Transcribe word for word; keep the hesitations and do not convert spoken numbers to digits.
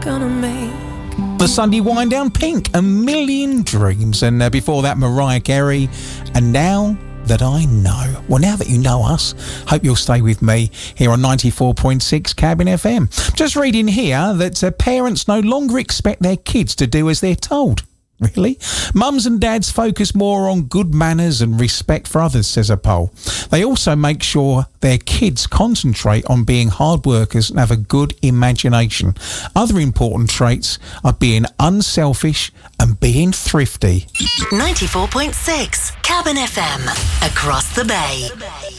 gonna make. The Sunday wind down, Pink, A Million Dreams. And uh, before that, Mariah Carey, And Now That I Know. Well, now that you know us, hope you'll stay with me here on ninety-four point six Cabin F M. Just reading here that uh, parents no longer expect their kids to do as they're told. Really? Mums and dads focus more on good manners and respect for others, says a poll. They also make sure their kids concentrate on being hard workers and have a good imagination. Other important traits are being unselfish and being thrifty. ninety-four point six Cabin F M, across the bay.